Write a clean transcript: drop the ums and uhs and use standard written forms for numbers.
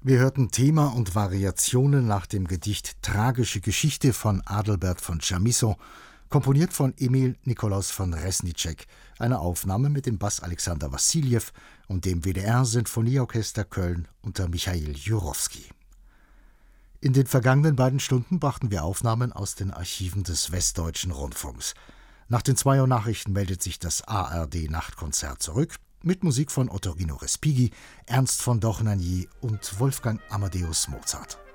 Wir hörten Thema und Variationen nach dem Gedicht Tragische Geschichte von Adalbert von Chamisso, komponiert von Emil Nikolaus von Resnicek, eine Aufnahme mit dem Bass Alexander Wassiljew und dem WDR-Sinfonieorchester Köln unter Michail Jurowski. In den vergangenen beiden Stunden brachten wir Aufnahmen aus den Archiven des Westdeutschen Rundfunks. Nach den 2 Uhr Nachrichten meldet sich das ARD-Nachtkonzert zurück, mit Musik von Ottorino Respighi, Ernst von Dohnanyi und Wolfgang Amadeus Mozart.